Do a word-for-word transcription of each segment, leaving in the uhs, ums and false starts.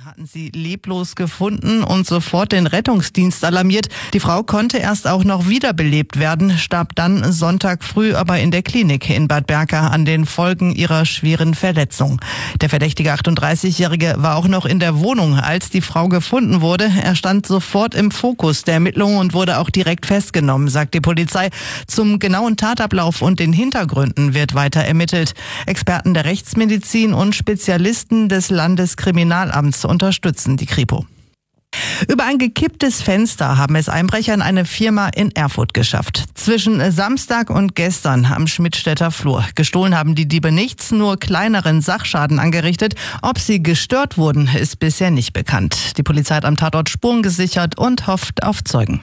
hatten sie leblos gefunden und sofort den Rettungsdienst alarmiert. Die Frau konnte erst auch noch wiederbelebt werden, starb dann Sonntag früh aber in der Klinik in Bad Berka an den Folgen ihrer schweren Verletzung. Der verdächtige achtunddreißigjährige war auch noch in der Wohnung, als die Frau gefunden wurde. Er stand sofort im Fokus der Ermittlungen und wurde auch direkt festgenommen, sagt die Polizei. Zum genauen Tatablauf und den Hintergründen wird weiter ermittelt. Experten der Rechtsmedizin und Spezialisten des Landeskriminalamts unterstützen die Kripo. Über ein gekipptes Fenster haben es Einbrecher in eine Firma in Erfurt geschafft. Zwischen Samstag und gestern am Schmidtstädter Flur. Gestohlen haben die Diebe nichts, nur kleineren Sachschaden angerichtet. Ob sie gestört wurden, ist bisher nicht bekannt. Die Polizei hat am Tatort Spuren gesichert und hofft auf Zeugen.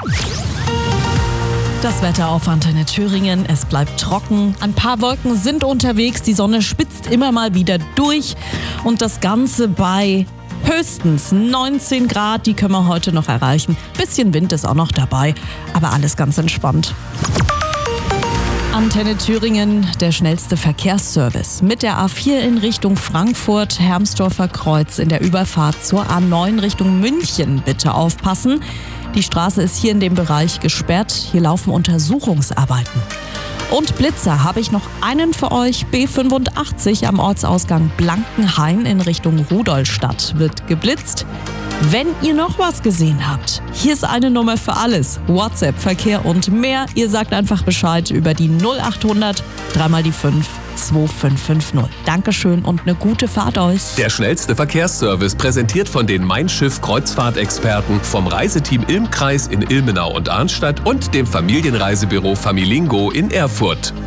Das Wetter auf Antenne Thüringen, es bleibt trocken. Ein paar Wolken sind unterwegs, die Sonne spitzt immer mal wieder durch. Und das Ganze bei höchstens neunzehn Grad, die können wir heute noch erreichen. Bisschen Wind ist auch noch dabei, aber alles ganz entspannt. Antenne Thüringen, der schnellste Verkehrsservice. Mit der A vier in Richtung Frankfurt, Hermsdorfer Kreuz in der Überfahrt zur A neun Richtung München. Bitte aufpassen. Die Straße ist hier in dem Bereich gesperrt. Hier laufen Untersuchungsarbeiten. Und Blitzer habe ich noch einen für euch. B fünfundachtzig am Ortsausgang Blankenhain in Richtung Rudolstadt wird geblitzt. Wenn ihr noch was gesehen habt, hier ist eine Nummer für alles. WhatsApp, Verkehr und mehr. Ihr sagt einfach Bescheid über die null achthundert, dreimal die fünf, zwei fünf fünf null. Dankeschön und eine gute Fahrt euch. Der schnellste Verkehrsservice, präsentiert von den Mein Schiff Kreuzfahrtexperten vom Reiseteam Ilmkreis in Ilmenau und Arnstadt und dem Familienreisebüro Familingo in Erfurt.